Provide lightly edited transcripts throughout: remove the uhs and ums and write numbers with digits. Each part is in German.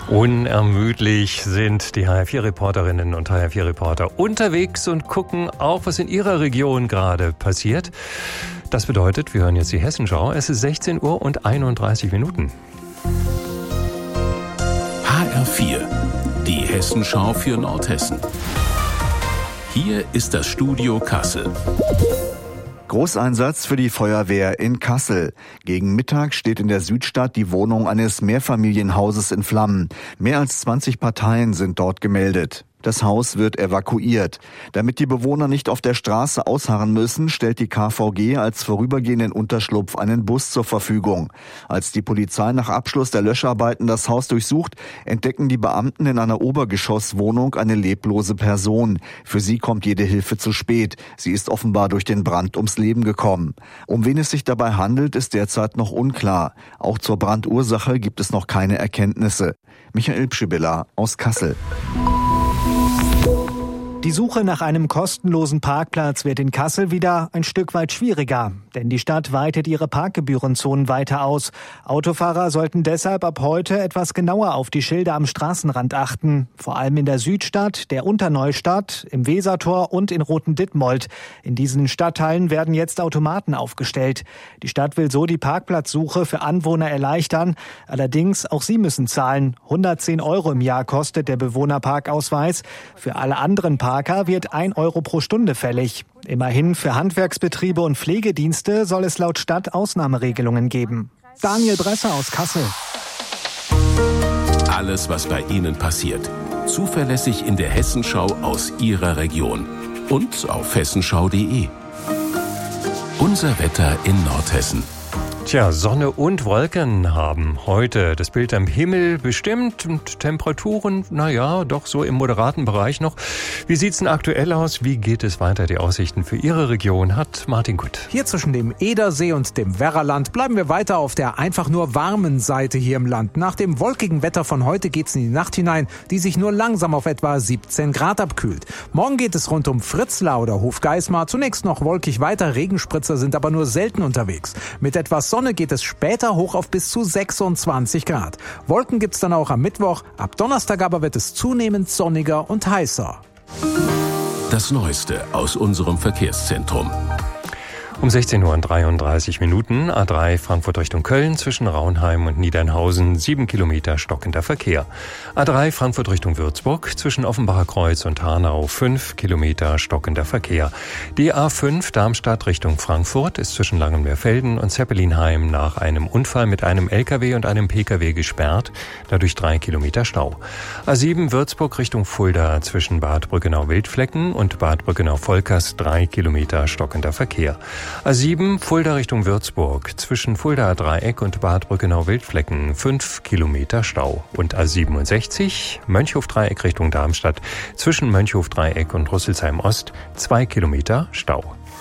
Unermüdlich sind die HR4-Reporterinnen und HR4-Reporter unterwegs und gucken auch, was in ihrer Region gerade passiert. Das bedeutet, wir hören jetzt die Hessenschau. Es ist 16 Uhr und 31 Minuten. HR4, die Hessenschau für Nordhessen. Hier ist das Studio Kassel. Großeinsatz für die Feuerwehr in Kassel. Gegen Mittag steht in der Südstadt die Wohnung eines Mehrfamilienhauses in Flammen. Mehr als 20 Parteien sind dort gemeldet. Das Haus wird evakuiert. Damit die Bewohner nicht auf der Straße ausharren müssen, stellt die KVG als vorübergehenden Unterschlupf einen Bus zur Verfügung. Als die Polizei nach Abschluss der Löscharbeiten das Haus durchsucht, entdecken die Beamten in einer Obergeschosswohnung eine leblose Person. Für sie kommt jede Hilfe zu spät. Sie ist offenbar durch den Brand ums Leben gekommen. Um wen es sich dabei handelt, ist derzeit noch unklar. Auch zur Brandursache gibt es noch keine Erkenntnisse. Michael Pschibilla aus Kassel. Die Suche nach einem kostenlosen Parkplatz wird in Kassel wieder ein Stück weit schwieriger, denn die Stadt weitet ihre Parkgebührenzonen weiter aus. Autofahrer sollten deshalb ab heute etwas genauer auf die Schilder am Straßenrand achten, vor allem in der Südstadt, der Unterneustadt, im Wesertor und in Roten-Dittmold. In diesen Stadtteilen werden jetzt Automaten aufgestellt. Die Stadt will so die Parkplatzsuche für Anwohner erleichtern. Allerdings auch sie müssen zahlen. 110 € im Jahr kostet der Bewohnerparkausweis. Für alle anderen Parker wird 1 € pro Stunde fällig. Immerhin für Handwerksbetriebe und Pflegedienste soll es laut Stadt Ausnahmeregelungen geben. Daniel Bresser aus Kassel. Alles, was bei Ihnen passiert, zuverlässig in der Hessenschau aus Ihrer Region und auf hessenschau.de. Unser Wetter in Nordhessen. Tja, Sonne und Wolken haben heute das Bild am Himmel bestimmt und Temperaturen, doch so im moderaten Bereich noch. Wie sieht's denn aktuell aus? Wie geht es weiter? Die Aussichten für Ihre Region hat Martin Gutt. Hier zwischen dem Edersee und dem Werraland bleiben wir weiter auf der einfach nur warmen Seite hier im Land. Nach dem wolkigen Wetter von heute geht's in die Nacht hinein, die sich nur langsam auf etwa 17 Grad abkühlt. Morgen geht es rund um Fritzlar oder Hofgeismar zunächst noch wolkig weiter, Regenspritzer sind aber nur selten unterwegs. Mit etwas Sonne geht es später hoch auf bis zu 26 Grad. Wolken gibt's dann auch am Mittwoch. Ab Donnerstag aber wird es zunehmend sonniger und heißer. Das Neueste aus unserem Verkehrszentrum. Um 16:33 Minuten, A3 Frankfurt Richtung Köln, zwischen Raunheim und Niedernhausen, 7 Kilometer stockender Verkehr. A3 Frankfurt Richtung Würzburg, zwischen Offenbacher Kreuz und Hanau, 5 Kilometer stockender Verkehr. Die A5 Darmstadt Richtung Frankfurt ist zwischen Langenmeerfelden und Zeppelinheim nach einem Unfall mit einem LKW und einem PKW gesperrt, dadurch 3 Kilometer Stau. A7 Würzburg Richtung Fulda, zwischen Bad Brückenau-Wildflecken und Bad Brückenau-Volkers, 3 Kilometer stockender Verkehr. A7 Fulda Richtung Würzburg, zwischen Fuldaer Dreieck und Bad Brückenau-Wildflecken, 5 Kilometer Stau. Und A67 Mönchhof-Dreieck Richtung Darmstadt, zwischen Mönchhof-Dreieck und Rüsselsheim Ost, 2 Kilometer Stau.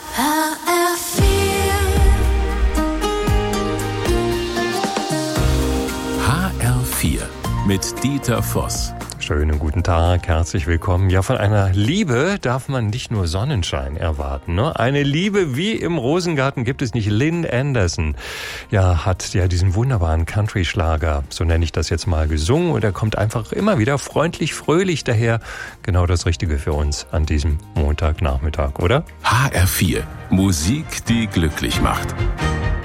HR4 mit Dieter Voss. Schönen guten Tag, herzlich willkommen. Ja, von einer Liebe darf man nicht nur Sonnenschein erwarten, ne? Eine Liebe wie im Rosengarten gibt es nicht. Lynn Anderson, hat diesen wunderbaren Country-Schlager, so nenne ich das jetzt mal, gesungen. Und er kommt einfach immer wieder freundlich, fröhlich daher. Genau das Richtige für uns an diesem Montagnachmittag, oder? HR4, Musik, die glücklich macht.